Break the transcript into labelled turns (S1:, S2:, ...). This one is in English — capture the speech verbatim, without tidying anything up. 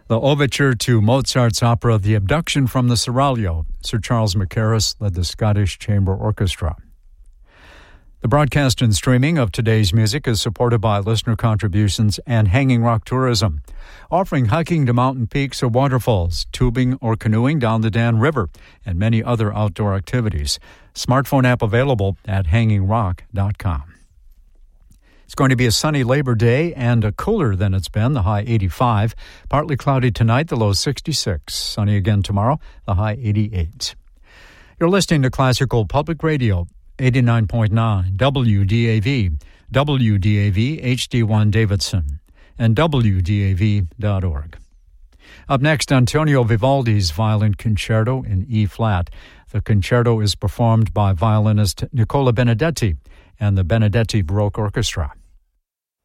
S1: The overture to Mozart's opera The Abduction from the Seraglio. Sir Charles Mackerras led the Scottish Chamber Orchestra. The broadcast and streaming of today's music is supported by listener contributions and Hanging Rock Tourism, offering hiking to mountain peaks or waterfalls, tubing or canoeing down the Dan River, and many other outdoor activities. Smartphone app available at hanging rock dot com. It's going to be a sunny Labor Day and a cooler than it's been, the high eighty-five. Partly cloudy tonight, the low sixty-six. Sunny again tomorrow, the high eighty-eight. You're listening to Classical Public Radio, eighty-nine point nine W D A V, W D A V H D one Davidson, and W D A V dot org. Up next, Antonio Vivaldi's Violin Concerto in E-flat. The concerto is performed by violinist Nicola Benedetti and the Benedetti Baroque Orchestra.